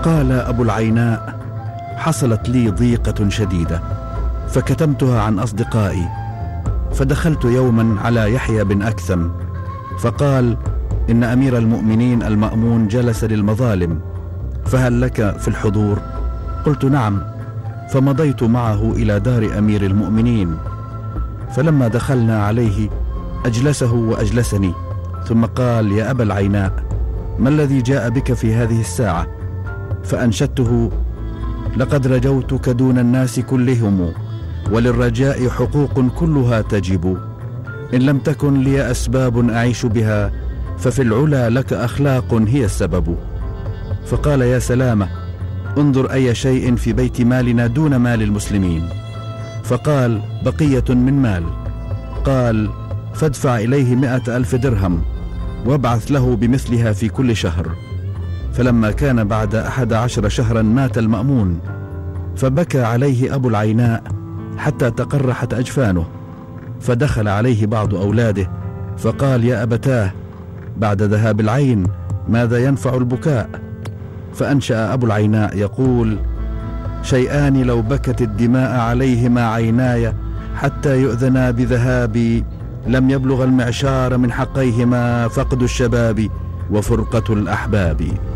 قال أبو العيناء: حصلت لي ضيقة شديدة فكتمتها عن أصدقائي، فدخلت يوما على يحيى بن أكثم فقال: إن أمير المؤمنين المأمون جلس للمظالم، فهل لك في الحضور؟ قلت: نعم. فمضيت معه إلى دار أمير المؤمنين، فلما دخلنا عليه أجلسه وأجلسني، ثم قال: يا أبا العيناء، ما الذي جاء بك في هذه الساعة؟ فأنشدته: لقد رجوتك دون الناس كلهم، وللرجاء حقوق كلها تجب، إن لم تكن لي أسباب أعيش بها ففي العلا لك أخلاق هي السبب. فقال: يا سلامة، انظر أي شيء في بيت مالنا دون مال المسلمين. فقال: بقية من مال. قال: فادفع إليه 100,000 درهم وابعث له بمثلها في كل شهر. فلما كان بعد 11 شهرا مات المأمون، فبكى عليه أبو العيناء حتى تقرحت أجفانه، فدخل عليه بعض أولاده فقال: يا أبتاه، بعد ذهاب العين ماذا ينفع البكاء؟ فأنشأ أبو العيناء يقول: شيئان لو بكت الدماء عليهما عيناي حتى يؤذنا بذهابي، لم يبلغ المعشار من حقيهما فقد الشباب وفرقة الأحباب.